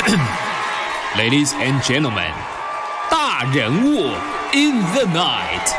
Ladies and gentlemen， 大人物 in the night。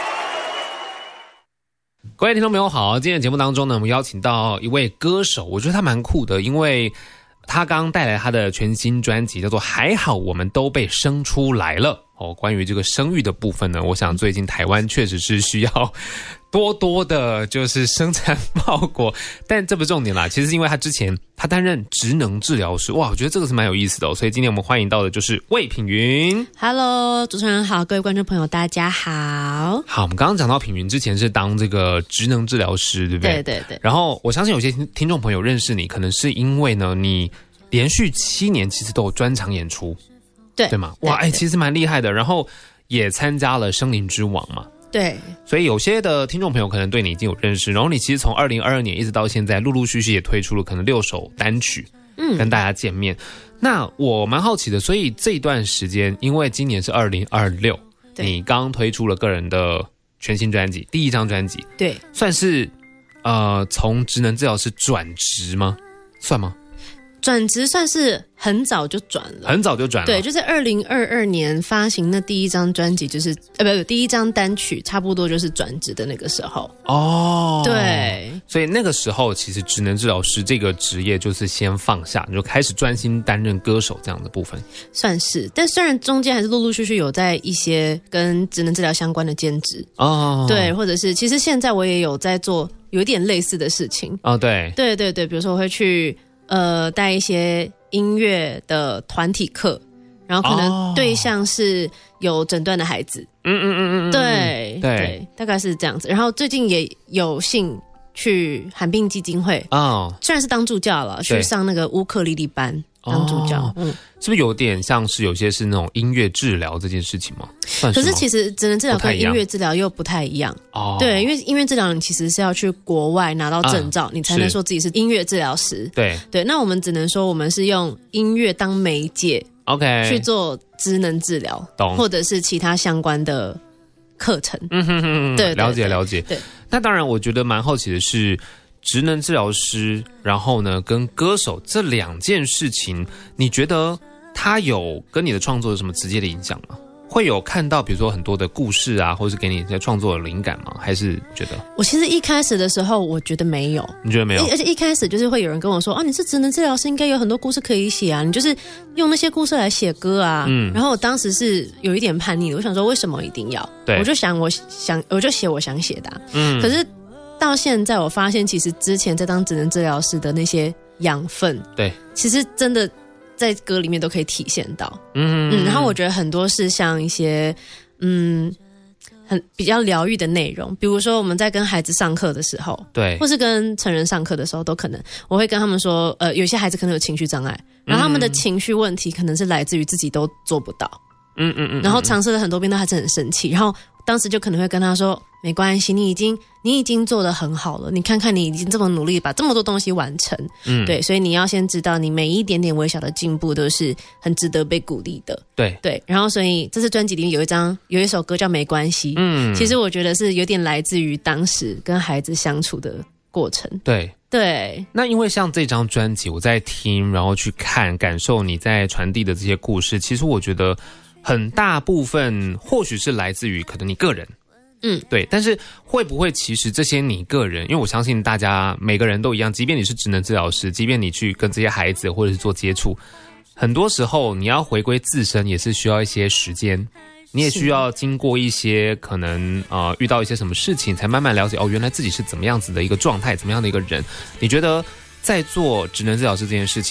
各位听众朋友好，今天的节目当中呢，我们邀请到一位歌手，我觉得他蛮酷的，因为他刚带来他的全新专辑，叫做《还好我们都被生出来了》。关于这个生育的部分呢，我想最近台湾确实是需要多多的就是生产报国，但这不是重点啦。其实是因为他之前他担任职能治疗师，哇，我觉得这个是蛮有意思的所以今天我们欢迎到的就是魏品云。 Hello， 主持人好，各位观众朋友大家好。 好，我们刚刚讲到品云之前是当这个职能治疗师，对不对？ 对对对。 然后我相信有些听众朋友认识你，可能是因为呢，你连续7年其实都有专场演出。对吗？哇，其实蛮厉害的。然后也参加了《声林之王》嘛。 对。 所以有些的听众朋友可能对你已经有认识。然后你其实从2022年一直到现在，陆陆续续也推出了可能6首单曲，跟大家见面。那我蛮好奇的，所以这一段时间，因为今年是2026，你刚推出了个人的全新专辑，第1张专辑， 对， 算是从职能治疗师转职吗？算吗？ 转职算是很早就转了， 很早就转了。 对，就在2022年发行那第1张专辑，就是第1张单曲，差不多就是转职的那个时候。哦，对， 所以那个时候其实职能治疗师这个职业就是先放下，你就开始专心担任歌手这样的部分。算是，但虽然中间还是陆陆续续有在一些跟职能治疗相关的兼职哦，对，或者是其实现在我也有在做有一点类似的事情哦，对， 对对对，比如说我会去带一些音乐的团体课，然后可能对象是有诊断的孩子，对对，大概是这样子。然后最近也有幸去罕病基金会虽然是当助教了，去上那个乌克丽丽班当助教， 是不是有点像是有些是那种音乐治疗这件事情吗？ 可是其实职能治疗跟音乐治疗又不太一样哦。对，因为音乐治疗你其实是要去国外拿到证照，你才能说自己是音乐治疗师。对对，那我们只能说我们是用音乐当媒介 ，OK， 去做职能治疗，或者是其他相关的课程。对， 了解了解。对，那当然，我觉得蛮好奇的是。职能治疗师，然后呢，跟歌手这2件事情，你觉得他有跟你的创作有什么直接的影响吗？会有看到比如说很多的故事啊，或是给你在创作的灵感吗？还是觉得？ 我其实一开始的时候，我觉得没有。 你觉得没有？ 而且一开始就是会有人跟我说，啊，你是职能治疗师，应该有很多故事可以写啊，你就是用那些故事来写歌啊。然后我当时是有一点叛逆的，我想说为什么一定要？对，我就写我想写的可是。到现在我发现其实之前在当职能治疗师的那些养分，对，其实真的在歌里面都可以体现到。然后我觉得很多是像一些很比较疗愈的内容，比如说我们在跟孩子上课的时候，对，或是跟成人上课的时候，都可能我会跟他们说，有些孩子可能有情绪障碍，然后他们的情绪问题可能是来自于自己都做不到，然后尝试了很多遍都还是很生气，然后当时就可能会跟他说，没关系，你已经做得很好了，你看看你已经这么努力把这么多东西完成，对，所以你要先知道你每一点点微小的进步都是很值得被鼓励的，对，然后所以这次专辑里面有一首歌叫没关系，其实我觉得是有点来自于当时跟孩子相处的过程，对， 那因为像这张专辑我在听，然后去看感受你在传递的这些故事，其实我觉得很大部分或许是来自于可能你个人，对，但是会不会其实这些你个人，因为我相信大家每个人都一样，即便你是职能治疗师，即便你去跟这些孩子或者是做接触，很多时候你要回归自身也是需要一些时间，你也需要经过一些可能遇到一些什么事情才慢慢了解原来自己是怎么样子的一个状态，怎么样的一个人。你觉得在做职能治疗师这件事情